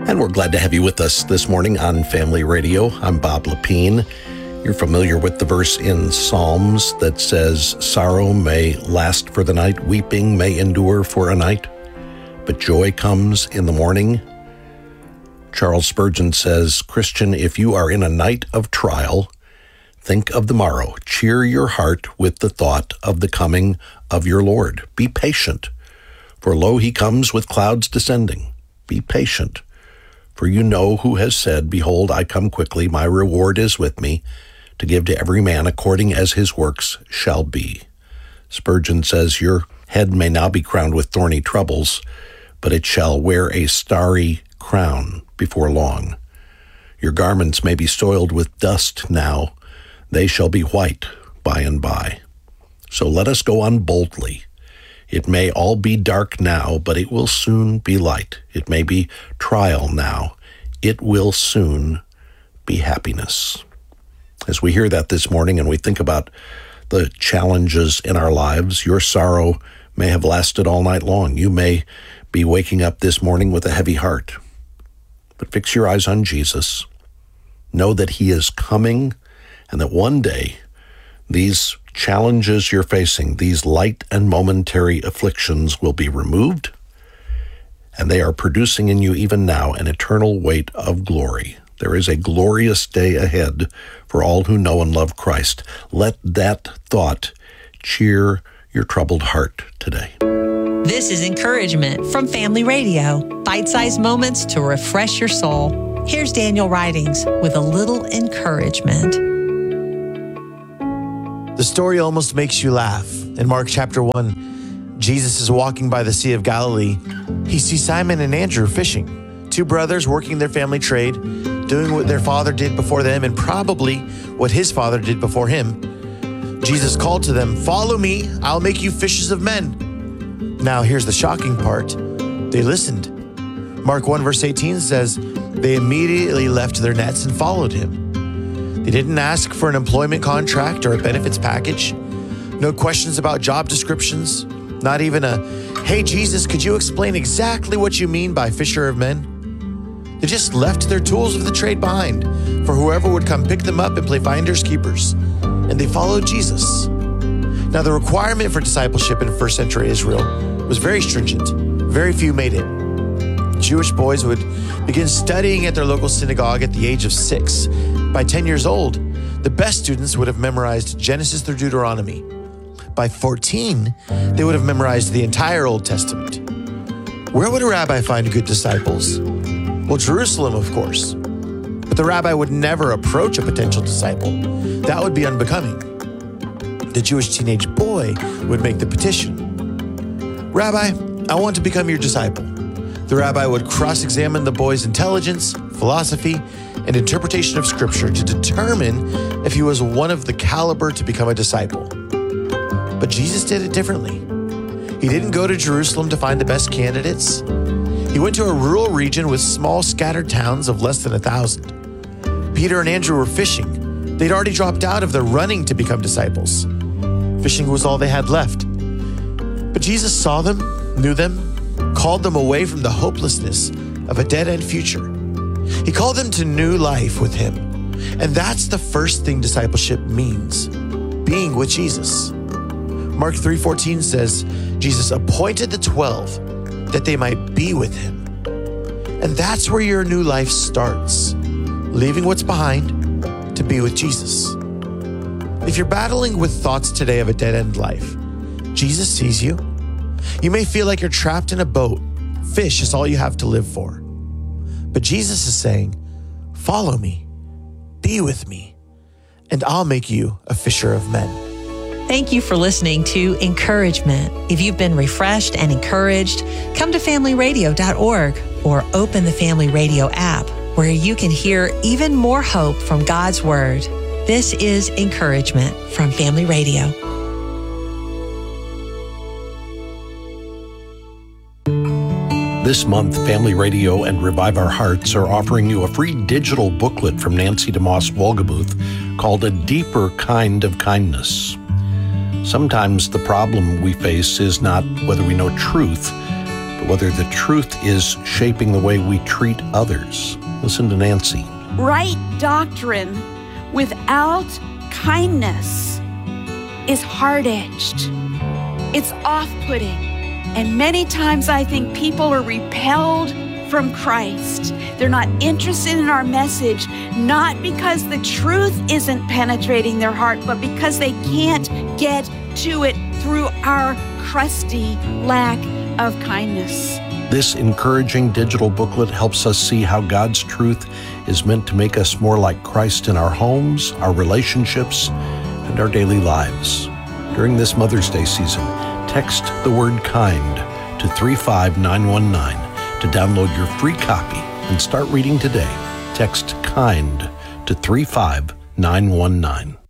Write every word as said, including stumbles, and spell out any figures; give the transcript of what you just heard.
And we're glad to have you with us this morning on Family Radio. I'm Bob Lepine. You're familiar with the verse in Psalms that says, sorrow may last for the night, weeping may endure for a night, but joy comes in the morning. Charles Spurgeon says, Christian, if you are in a night of trial, think of the morrow. Cheer your heart with the thought of the coming of your Lord. Be patient, for lo, he comes with clouds descending. Be patient, for you know who has said, behold, I come quickly, my reward is with me, to give to every man according as his works shall be. Spurgeon says, your head may now be crowned with thorny troubles, but it shall wear a starry crown before long. Your garments may be soiled with dust now, they shall be white by and by. So let us go on boldly. It may all be dark now, but it will soon be light. It may be trial now. It will soon be happiness. As we hear that this morning and we think about the challenges in our lives, your sorrow may have lasted all night long. You may be waking up this morning with a heavy heart. But fix your eyes on Jesus. Know that he is coming and that one day these challenges you're facing, these light and momentary afflictions will be removed, and they are producing in you even now an eternal weight of glory. There is a glorious day ahead for all who know and love Christ. Let that thought cheer your troubled heart today. This is encouragement from Family Radio. Bite-sized moments to refresh your soul. Here's Daniel Ridings with a little encouragement. The story almost makes you laugh. In Mark chapter one, Jesus is walking by the Sea of Galilee. He sees Simon and Andrew fishing, two brothers working their family trade, doing what their father did before them and probably what his father did before him. Jesus called to them, follow me, I'll make you fishers of men. Now here's the shocking part. They listened. Mark one verse eighteen says, they immediately left their nets and followed him. They didn't ask for an employment contract or a benefits package. No questions about job descriptions. Not even a, hey, Jesus, could you explain exactly what you mean by fisher of men? They just left their tools of the trade behind for whoever would come pick them up and play finders keepers. And they followed Jesus. Now, the requirement for discipleship in first century Israel was very stringent. Very few made it. Jewish boys would begin studying at their local synagogue at the age of six. By ten years old, the best students would have memorized Genesis through Deuteronomy. By fourteen, they would have memorized the entire Old Testament. Where would a rabbi find good disciples? Well, Jerusalem, of course. But the rabbi would never approach a potential disciple. That would be unbecoming. The Jewish teenage boy would make the petition. Rabbi, I want to become your disciple. The rabbi would cross-examine the boy's intelligence, philosophy, and interpretation of Scripture to determine if he was one of the caliber to become a disciple. But Jesus did it differently. He didn't go to Jerusalem to find the best candidates. He went to a rural region with small scattered towns of less than a thousand. Peter and Andrew were fishing. They'd already dropped out of their running to become disciples. Fishing was all they had left. But Jesus saw them, knew them, called them away from the hopelessness of a dead-end future. He called them to new life with him. And that's the first thing discipleship means, being with Jesus. Mark three fourteen says, Jesus appointed the twelve that they might be with him. And that's where your new life starts, leaving what's behind to be with Jesus. If you're battling with thoughts today of a dead-end life, Jesus sees you. You may feel like you're trapped in a boat. Fish is all you have to live for. But Jesus is saying, follow me, be with me, and I'll make you a fisher of men. Thank you for listening to Encouragement. If you've been refreshed and encouraged, come to family radio dot org or open the Family Radio app where you can hear even more hope from God's Word. This is Encouragement from Family Radio. This month, Family Radio and Revive Our Hearts are offering you a free digital booklet from Nancy DeMoss Wolgemuth called A Deeper Kind of Kindness. Sometimes the problem we face is not whether we know truth, but but whether the truth is shaping the way we treat others. Listen to Nancy. Right doctrine without kindness is hard-edged. It's off-putting. And many times I think people are repelled from Christ. They're not interested in our message, not because the truth isn't penetrating their heart, but because they can't get to it through our crusty lack of kindness. This encouraging digital booklet helps us see how God's truth is meant to make us more like Christ in our homes, our relationships, and our daily lives. During this Mother's Day season, text the word kind to three five nine one nine to download your free copy and start reading today. Text kind to three five nine one nine.